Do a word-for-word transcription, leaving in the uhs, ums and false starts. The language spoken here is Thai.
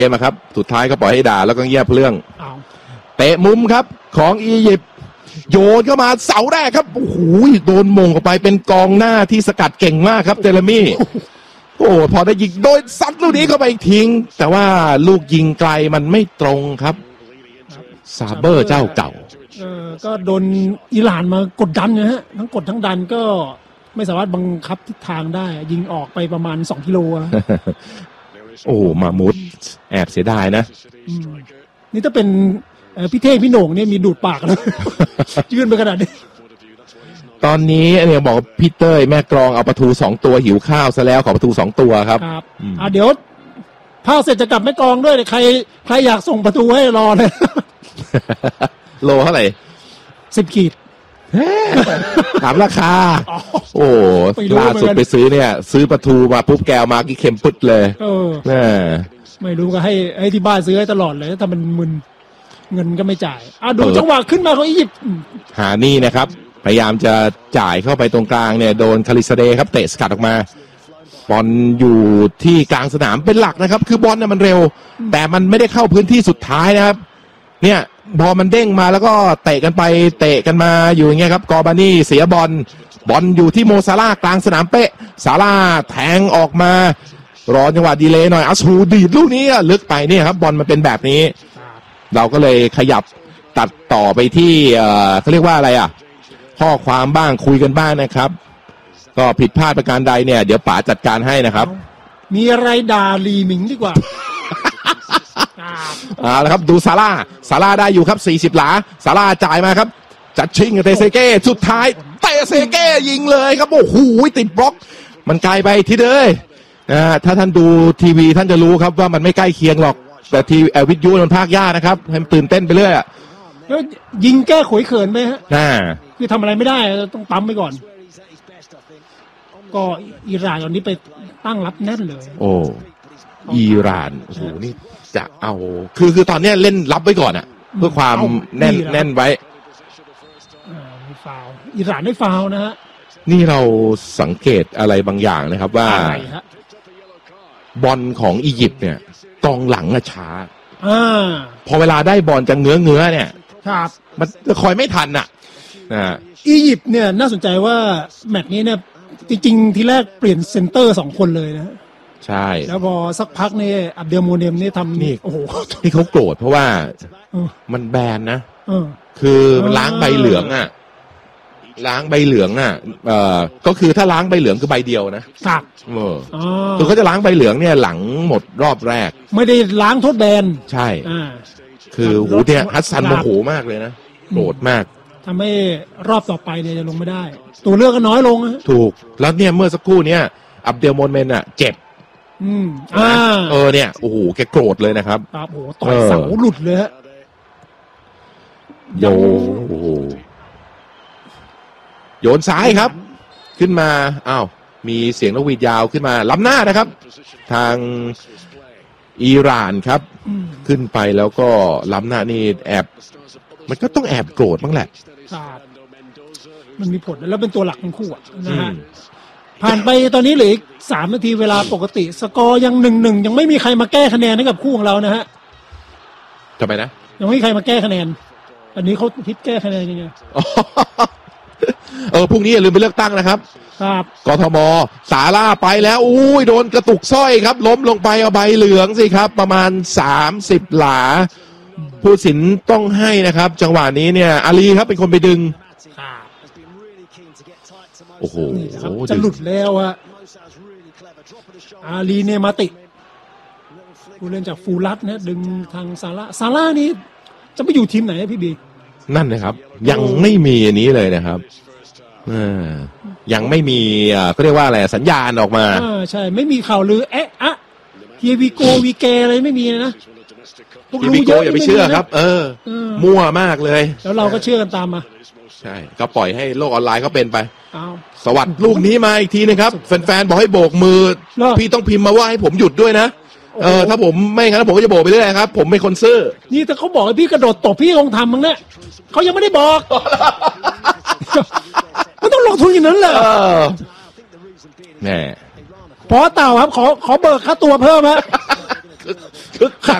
เกมครับสุดท้ายก็ปล่อยให้ด่าแล้วก็เงียบเรื่องเตะมุมครับของอียิปต์โยนเข้ามาเสาแรกครับโอ้โหโดนมงเข้าไปเป็นกองหน้าที่สกัดเก่งมากครับเจเรมี่โอ้พอได้ยิงโดยซัดลูกนี้เข้าไปทิ้งแต่ว่าลูกยิงไกลมันไม่ตรงครับซาเบอร์เจ้าเก่าเออก็โดนอิหร่านมากดดันนะฮะทั้งกดทั้งดันก็ไม่สามารถบังคับทิศทางได้ยิงออกไปประมาณสองกิโลโอ้มามุดแอบเสียดายนะนี่ถ้าเป็นพี่เท่พี่โหน่งเนี่ยมีดูดปากแล้วยื่นไปขนาดนี้ตอนนี้เนี่ยบอกพี่เต้ยแม่กรองเอาประตูสองตัวหิวข้าวซะแล้วขอประตูสองตัวครับครับอ่าเดี๋ยวพาเสร็จจะกลับแม่กรองด้วยใครใครอยากส่งประตูให้รอเลยโลเท่าไหร่สิบขีดถามราคาโอ้ล่าสุดไปซื้อเนี่ยซื้อประตูมาปุ๊บแก้วมากี่เข็มปึ๊ดเลยเออไม่รู้ก็ให้ให้ที่บ้านซื้อให้ตลอดเลยถ้ามันมึนเงินก็ไม่จ่ายอ่ะดูจังหวะขึ้นมาของอียิปต์หานี่นะครับพยายามจะจ่ายเข้าไปตรงกลางเนี่ยโดนคาริสเดครับเตะสกัดออกมาบอลอยู่ที่กลางสนามเป็นหลักนะครับคือบอลเนี่ยมันเร็วแต่มันไม่ได้เข้าพื้นที่สุดท้ายนะครับเนี่ยพอมันเด้งมาแล้วก็เตะกันไปเตะกันมาอยู่อย่างเงี้ยครับกอบานี่เสียบอลบอลอยู่ที่โมซาร่ากลางสนามเป๊ะซาร่าแทงออกมารอจังหวะดีเลย์หน่อยอัชูดีดลูกนี้ลึกไปเนี่ยครับบอลมันเป็นแบบนี้เราก็เลยขยับตัดต่อไปที่เอ่อเขาเรียกว่าอะไรอ่ะข้อความบ้างคุยกันบ้างนะครับก็ผิดพลาดประการใดเนี่ยเดี๋ยวป๋าจัดการให้นะครับมีอะไรด่าลีหมิงดีกว่าอ่าแล้วครับดูซาร่าซาร่าได้อยู่ครับสี่สิบหลาซาร่าจ่ายมาครับจัดชิงกับเตเซเก้สุดท้ายเตเซเก้ยิงเลยครับโอ้โหติดบล็อกมันไกลไปทีเดียวนะถ้าท่านดูทีวีท่านจะรู้ครับว่ามันไม่ใกล้เคียงหรอกแต่ทีวีวิทยุมันพากยากนะครับให้มันตื่นเต้นไปเรื่อยอ่ะแล้วยิงแก้ขวยเขินไหมฮะน่าคือทำอะไรไม่ได้ต้องปั๊มไปก่อนก็อิหร่านตอนนี้ไปตั้งรับแน่นเลยโอ้อิหร่านโอ้โหนี่จะเอาคือคือตอนนี้เล่นรับไว้ก่อนอ่ะเพื่อความแน่นแน่นไว้มีฟาวอิหร่านได้ฟาวนะฮะนี่เราสังเกตอะไรบางอย่างนะครับว่าบอลของอียิปต์เนี่ยกองหลังอะช้าพอเวลาได้บอลจะเงื้อเงื้อเนี่ยครับมันคอยไม่ทันอ่ะนะอียิปต์เนี่ยน่าสนใจว่าแมตช์นี้เนี่ยจริงๆทีแรกเปลี่ยนเซนเตอร์สองคนเลยนะใช่แล้วพอสักพักนี่อับเดลโมเนมนี่ทำนี่โอ้โหที่เขาโกรธเพราะว่ามันแบนนะคือล้างใบเหลืองอ่ะล้างใบเหลืองอ่ะเอ่อก็คือถ้าล้างใบเหลืองคือใบเดียวนะครับเออคือเขาจะล้างใบเหลืองเนี่ยหลังหมดรอบแรกไม่ได้ล้างโทษแบนใช่คือหูเนี่ยฮัสซันโมโหมากเลยนะโกรธมากทำให้รอบต่อไปเนี่ยจะลงไม่ได้ตัวเลือกก็น้อยลงถูกแล้วเนี่ยเมื่อสักครู่เนี่ยอับเดลโมเมนอ่ะเจ็บอืมอ่าเออเนี่ยโอ้โหแกโกรธเลยนะครับครับโอ้โหต่อยเสาหลุดเลยฮะโยโอ้โหโยนซ้ายครับขึ้นมาอ้าวมีเสียงนกหวีดยาวขึ้นมาล้ำหน้านะครับทางอิหร่านครับขึ้นไปแล้วก็ล้ำหน้านี่แอบมันก็ต้องแอบโกรธบ้างแหละมันมีผลแล้วเป็นตัวหลักทั้งคู่นะฮะผ่านไปตอนนี้เหลืออีกสามนาทีเวลาปกติสกอร์ยังหนึ่งหนึ่งยังไม่มีใครมาแก้คะแนนให้กับคู่ของเรานะฮะทำไมนะยังไม่มีใครมาแก้คะแนนอันนี้เขาคิดแก้คะแนนยังไงเออพรุ่งนี้อย่าลืมไปเลือกตั้งนะครับครับกทมสาราไปแล้วอุ้ยโดนกระตุกสร้อยครับล้มลงไปเอาใบเหลืองสิครับประมาณสามสิบหลาผู้สินต้องให้นะครับจังหวะนี้เนี่ยอาลีครับเป็นคนไปดึงโอ้โหจะหลุดแล้วอะอาลีเนมาติผู้เล่นจากฟูลัสนะดึงทางซาร่าซาร่านี่จะไปอยู่ทีมไหนพี่บีนั่นนะครับยังไม่มีอันนี้เลยนะครับยังไม่มีเขาเรียกว่าอะไรสัญญาณออกมาใช่ไม่มีข่าวลือเอ๊ะอะเฮียวีโกวีเกอะไรไม่มีนะพวกรู้เยอะอย่าไปเชื่อครับเออมั่วมากเลยแล้วเราก็เชื่อกันตามมาใช่ก็ปล่อยให้โลกออนไลน์เขาเป็นไปสวัสดีลูกนี้มาอีกทีนึงครับแฟนๆบอกให้โบกมือพี่ต้องพิมพ์มาว่าให้ผมหยุดด้วยนะเออถ้าผมไม่งั้นผมก็จะโบกไปเรื่อยครับผมเป็นคนซื่อนี่แต่เขาบอกให้พี่กระโดดตบพี่คงทำมั้งเนี่ยเขายังไม่ได้บอกไม่ต้องลงทุนอย่างนั้นเลยแน่พอเต่าครับขอขอเบิกค่าตัวเพิ่มฮะคึกคัก